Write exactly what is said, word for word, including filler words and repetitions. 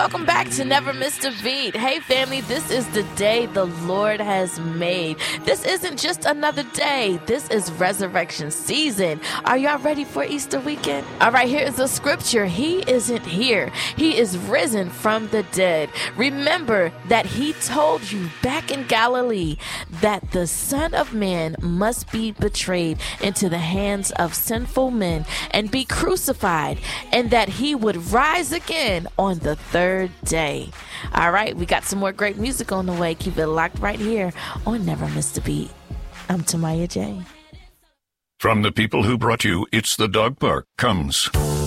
welcome back to Never Missed a Beat. Hey, family, this is the day the Lord has made. This isn't just another day. This is resurrection season. Are y'all ready for Easter weekend? All right, here is the scripture. He isn't here. He is risen from the dead. Remember that he told you back in Galilee that the Son of Man must be betrayed into the hands of sinful men and be crucified, and that he would rise again on the third day. All right, we got some more great music on the way. Keep it locked right here on Never Missed a Beat. I'm Tamaya J. From the people who brought you It's the Dog Park comes